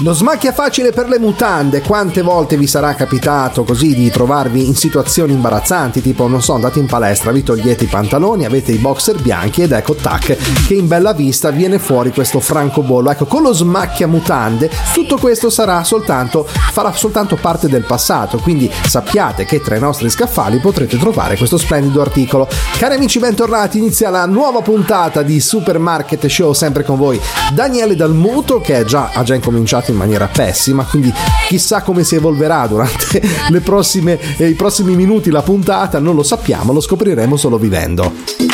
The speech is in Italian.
Lo smacchia facile per le mutande. Quante volte vi sarà capitato così di trovarvi in situazioni imbarazzanti, tipo non so, andate in palestra, vi togliete i pantaloni, avete i boxer bianchi ed ecco tac che in bella vista viene fuori questo francobollo. Ecco, con lo smacchia mutande tutto questo farà soltanto parte del passato, quindi sappiate che tra i nostri scaffali potrete trovare questo splendido articolo. Cari amici, bentornati, inizia la nuova puntata di Supermarket Show, sempre con voi Daniele Dalmuto, che ha già incominciato in maniera pessima, quindi chissà come si evolverà durante i prossimi minuti la puntata, non lo sappiamo, lo scopriremo solo vivendo.